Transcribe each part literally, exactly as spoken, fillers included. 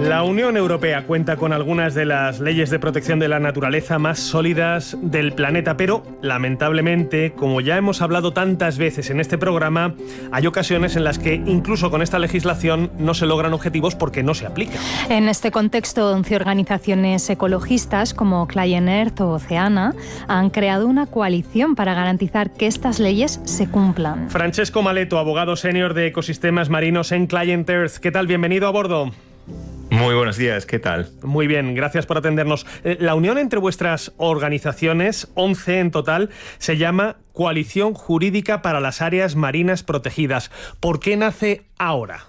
La Unión Europea cuenta con algunas de las leyes de protección de la naturaleza más sólidas del planeta, pero lamentablemente, como ya hemos hablado tantas veces en este programa, hay ocasiones en las que incluso con esta legislación no se logran objetivos porque no se aplica. En este contexto, once organizaciones ecologistas como Client Earth o Oceana han creado una coalición para garantizar que estas leyes se cumplan. Francesco Maleto, abogado senior de ecosistemas marinos en Client Earth. ¿Qué tal? Bienvenido a bordo. Muy buenos días, ¿qué tal? Muy bien, gracias por atendernos. La unión entre vuestras organizaciones, once en total, se llama Coalición Jurídica para las Áreas Marinas Protegidas. ¿Por qué nace ahora?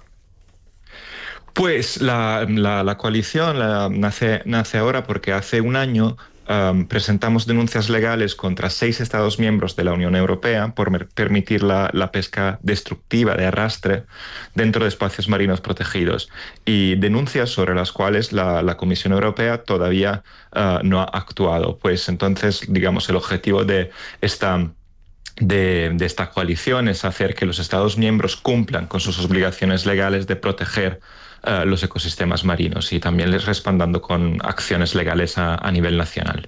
Pues la, la, la coalición la, nace, nace ahora porque hace un año Um, presentamos denuncias legales contra seis Estados miembros de la Unión Europea por mer- permitir la, la pesca destructiva de arrastre dentro de espacios marinos protegidos, y denuncias sobre las cuales la, la Comisión Europea todavía uh, no ha actuado. Pues entonces, digamos, el objetivo de esta... De, de esta coalición es hacer que los Estados miembros cumplan con sus obligaciones legales de proteger uh, los ecosistemas marinos, y también les respaldando con acciones legales a, a nivel nacional.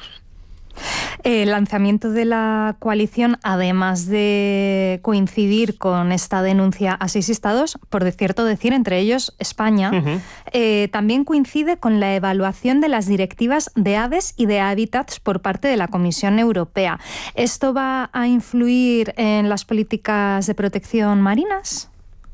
El lanzamiento de la coalición, además de coincidir con esta denuncia a seis estados, por cierto decir, entre ellos España, uh-huh. eh, también coincide con la evaluación de las directivas de aves y de hábitats por parte de la Comisión Europea. ¿Esto va a influir en las políticas de protección marinas?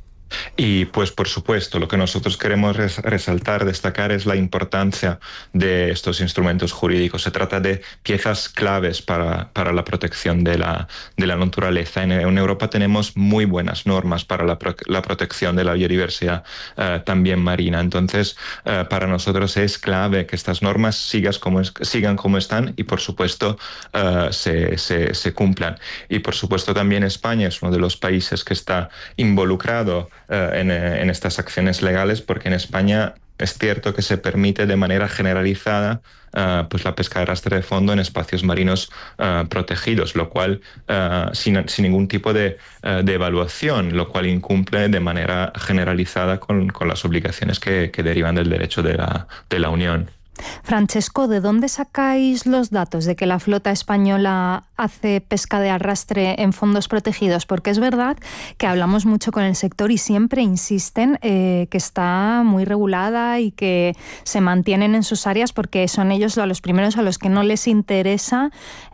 Y pues por supuesto, lo que nosotros queremos res- resaltar, destacar es la importancia de estos instrumentos jurídicos. Se trata de piezas claves para, para la protección de la, de la naturaleza. En, en Europa tenemos muy buenas normas para la, pro- la protección de la biodiversidad uh, también marina. Entonces, uh, para nosotros es clave que estas normas sigas como es, sigan como están y por supuesto uh, se, se, se cumplan. Y por supuesto también España es uno de los países que está involucrado En, en estas acciones legales, porque en España es cierto que se permite de manera generalizada uh, pues la pesca de arrastre de fondo en espacios marinos uh, protegidos, lo cual uh, sin, sin ningún tipo de, uh, de evaluación, lo cual incumple de manera generalizada con, con las obligaciones que, que derivan del derecho de la, de la Unión. Francesco, ¿de dónde sacáis los datos de que la flota española hace pesca de arrastre en fondos protegidos? Porque es verdad que hablamos mucho con el sector y siempre insisten eh, que está muy regulada y que se mantienen en sus áreas porque son ellos a los primeros a los que no les interesa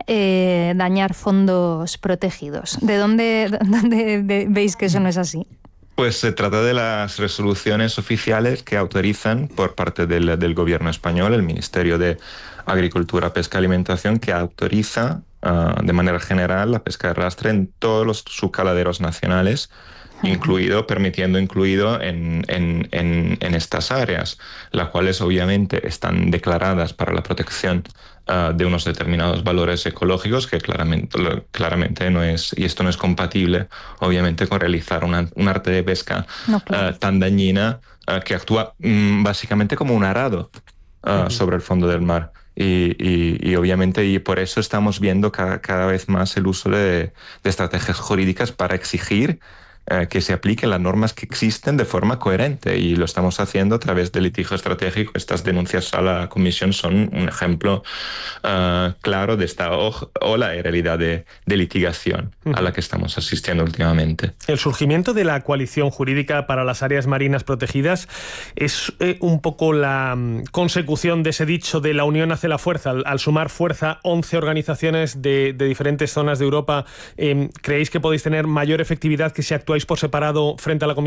eh, dañar fondos protegidos. ¿De dónde, dónde de, veis que eso no es así? Pues se trata de las resoluciones oficiales que autorizan por parte del, del gobierno español, el Ministerio de Agricultura, Pesca y Alimentación, que autoriza uh, de manera general la pesca de arrastre en todos los subcaladeros nacionales, incluido, permitiendo incluido en, en, en, en estas áreas, las cuales obviamente están declaradas para la protección uh, de unos determinados valores ecológicos que claramente, claramente no es, y esto no es compatible obviamente con realizar una, un arte de pesca no, claro. uh, tan dañina uh, que actúa um, básicamente como un arado uh, uh-huh. sobre el fondo del mar. Y, y, y obviamente y por eso estamos viendo cada, cada vez más el uso de, de estrategias jurídicas para exigir que se apliquen las normas que existen de forma coherente, y lo estamos haciendo a través del litigio estratégico. Estas denuncias a la Comisión son un ejemplo uh, claro de esta o- ola en realidad de, de litigación uh-huh. a la que estamos asistiendo últimamente. El surgimiento de la Coalición Jurídica para las Áreas Marinas Protegidas es eh, un poco la um, consecución de ese dicho de la unión hace la fuerza. Al, al sumar fuerza once organizaciones de, de diferentes zonas de Europa, eh, ¿creéis que podéis tener mayor efectividad que si actuáis por separado frente a la Comisión?